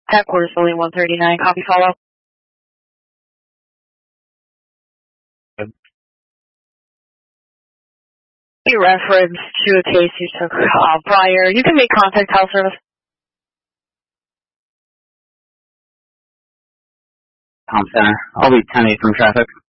Headquarters building 139, copy follow. You reference to a case you took prior. You can make contact health service. Center. I'll be 10-8 from traffic.